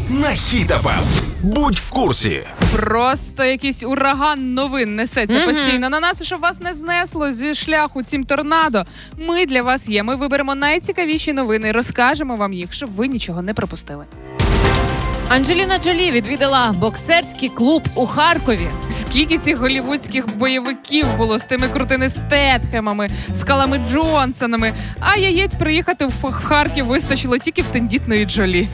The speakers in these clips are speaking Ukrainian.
на Хіт FM. Будь в курсі. Просто якийсь ураган новин несеться постійно на нас, і щоб вас не знесло зі шляху цим торнадо. Ми для вас є. Ми виберемо найцікавіші новини і розкажемо вам їх, щоб ви нічого не пропустили. Анджеліна Джолі відвідала боксерський клуб у Харкові. Скільки цих голівудських бойовиків було з тими крутими Стетхемами, Скалами Джонсонами, а яєць приїхати в Харків вистачило тільки в тендітної Джолі.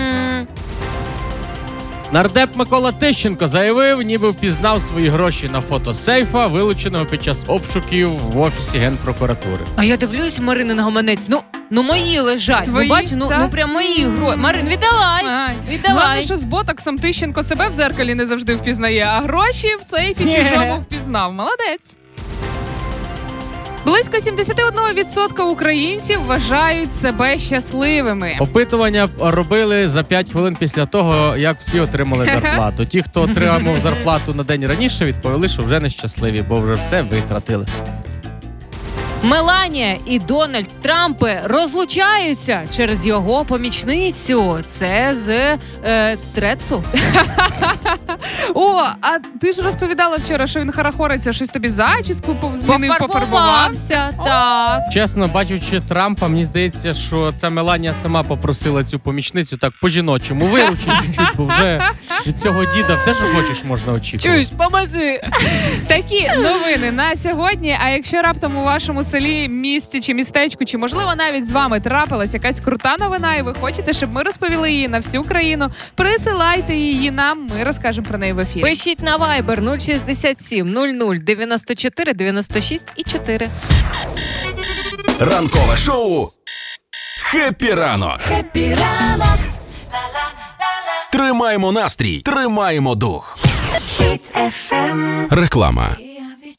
Нардеп Микола Тищенко заявив, ніби впізнав свої гроші на фото сейфа, вилученого під час обшуків в Офісі Генпрокуратури. А я дивлюсь, Маринин гаманець, ну мої лежать. Твої? Бачу, ну прям мої гроші. Марин, віддавай. Головне, що з ботоксом Тищенко себе в дзеркалі не завжди впізнає, а гроші в сейфі чужому впізнав. Молодець. Близько 71% українців вважають себе щасливими. Опитування робили за 5 хвилин після того, як всі отримали зарплату. Ті, хто отримав зарплату на день раніше, відповіли, що вже нещасливі, бо вже все витратили. Меланія і Дональд Трампи розлучаються через його помічницю. Це з Трецу. О, а ти ж розповідала вчора, що він хорохориться, щось тобі зачіску змінив, пофарбувався. Так. Чесно, бачучи Трампа, мені здається, що ця Меланія сама попросила цю помічницю так по-жіночому виручити чуть-чуть, бо вже від цього діда все, що хочеш, можна очікувати. Чуєш, помози. Такі новини на сьогодні. А якщо раптом у вашому селі, місті чи містечку, чи можливо навіть з вами трапилась якась крута новина, і ви хочете, щоб ми розповіли її на всю країну, присилайте її нам, ми розкажемо про неї в ефірі. Пишіть на Viber 067 00 94 96 і 4. Ранкове шоу «Хеппі ранок». Хеппі ранок. Тримаємо настрій, тримаємо дух. Хіт FM. Реклама.